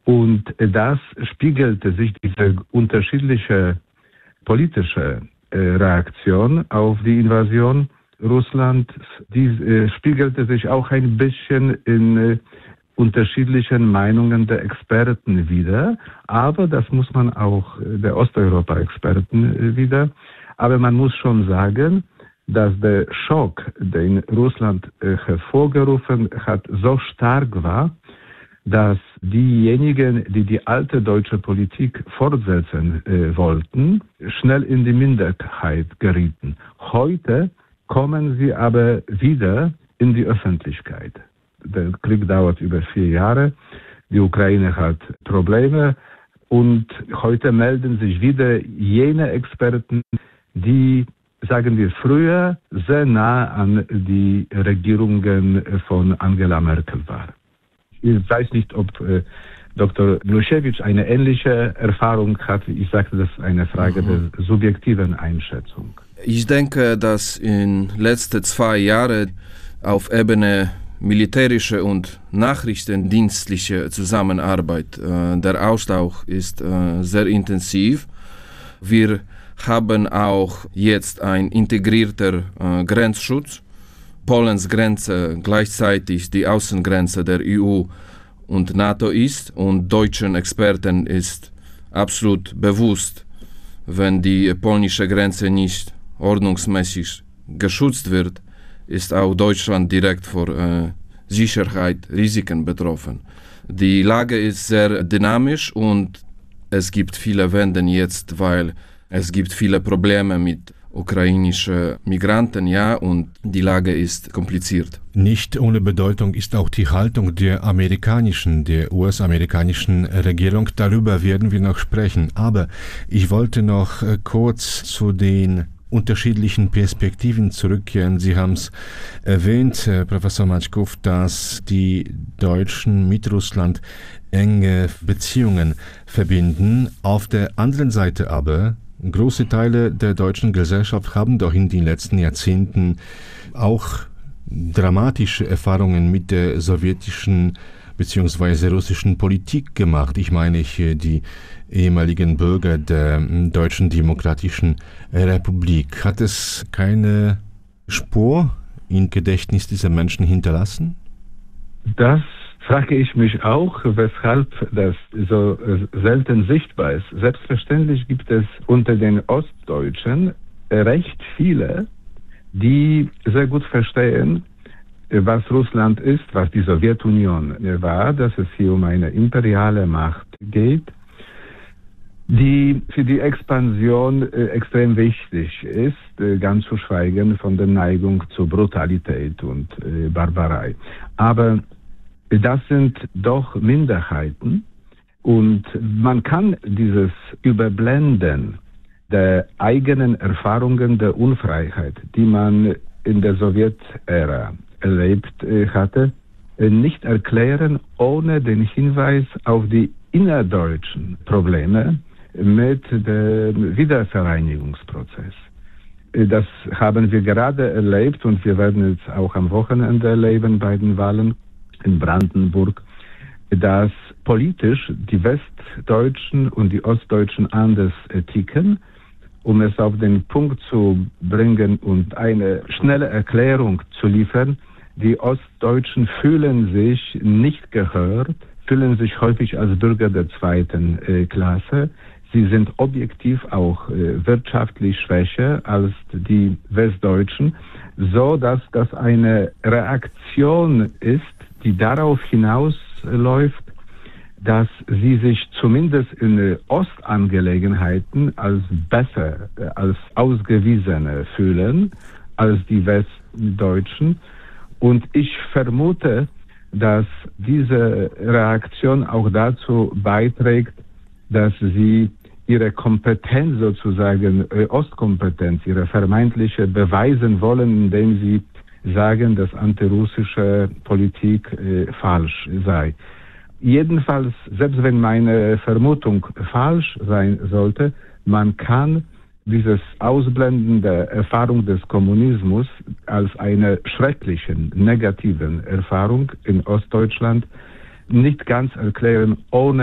Und das spiegelte sich, diese unterschiedliche politische Reaktion auf die Invasion Russlands, die spiegelte sich auch ein bisschen in unterschiedlichen Meinungen der Experten wider. Aber das muss man auch der Osteuropa-Experten wider. Aber man muss schon sagen, dass der Schock, den Russland hervorgerufen hat, so stark war, dass diejenigen, die die alte deutsche Politik fortsetzen wollten, schnell in die Minderheit gerieten. Heute kommen sie aber wieder in die Öffentlichkeit. Der Krieg dauert über 4 Jahre, die Ukraine hat Probleme und heute melden sich wieder jene Experten, die, sagen wir, früher sehr nah an die Regierungen von Angela Merkel waren. Ich weiß nicht, ob Dr. Gluszewicz eine ähnliche Erfahrung hat. Ich sagte, das ist eine Frage der subjektiven Einschätzung. Ich denke, dass in den letzten 2 Jahren auf Ebene militärische und nachrichtendienstliche Zusammenarbeit, der Austausch ist sehr intensiv. Wir haben auch jetzt einen integrierten Grenzschutz. Polens Grenze gleichzeitig die Außengrenze der EU und NATO ist und deutschen Experten ist absolut bewusst, wenn die polnische Grenze nicht ordnungsmäßig geschützt wird, ist auch Deutschland direkt vor Sicherheitsrisiken betroffen. Die Lage ist sehr dynamisch und es gibt viele Wenden jetzt, weil es gibt viele Probleme mit ukrainische Migranten, ja, und die Lage ist kompliziert. Nicht ohne Bedeutung ist auch die Haltung der US-amerikanischen Regierung. Darüber werden wir noch sprechen. Aber ich wollte noch kurz zu den unterschiedlichen Perspektiven zurückkehren. Sie haben es erwähnt, Professor Matschkow, dass die Deutschen mit Russland enge Beziehungen verbinden. Auf der anderen Seite aber große Teile der deutschen Gesellschaft haben doch in den letzten Jahrzehnten auch dramatische Erfahrungen mit der sowjetischen bzw. russischen Politik gemacht. Ich meine hier die ehemaligen Bürger der Deutschen Demokratischen Republik. Hat es keine Spur im Gedächtnis dieser Menschen hinterlassen? Das frage ich mich auch, weshalb das so selten sichtbar ist. Selbstverständlich gibt es unter den Ostdeutschen recht viele, die sehr gut verstehen, was Russland ist, was die Sowjetunion war, dass es hier um eine imperiale Macht geht, die für die Expansion extrem wichtig ist, ganz zu schweigen von der Neigung zur Brutalität und Barbarei. Aber das sind doch Minderheiten und man kann dieses Überblenden der eigenen Erfahrungen der Unfreiheit, die man in der Sowjetära erlebt hatte, nicht erklären ohne den Hinweis auf die innerdeutschen Probleme mit dem Wiedervereinigungsprozess. Das haben wir gerade erlebt und wir werden es auch am Wochenende erleben bei den Wahlen in Brandenburg, dass politisch die Westdeutschen und die Ostdeutschen anders ticken. Um es auf den Punkt zu bringen und eine schnelle Erklärung zu liefern, die Ostdeutschen fühlen sich nicht gehört, fühlen sich häufig als Bürger der zweiten Klasse. Sie sind objektiv auch wirtschaftlich schwächer als die Westdeutschen, so dass das eine Reaktion ist, die darauf hinausläuft, dass sie sich zumindest in Ostangelegenheiten als besser, als Ausgewiesene fühlen als die Westdeutschen. Und ich vermute, dass diese Reaktion auch dazu beiträgt, dass sie ihre Kompetenz sozusagen, Ostkompetenz, ihre vermeintliche beweisen wollen, indem sie sagen, dass antirussische Politik falsch sei. Jedenfalls, selbst wenn meine Vermutung falsch sein sollte, man kann dieses Ausblenden der Erfahrung des Kommunismus als eine schreckliche, negativen Erfahrung in Ostdeutschland nicht ganz erklären, ohne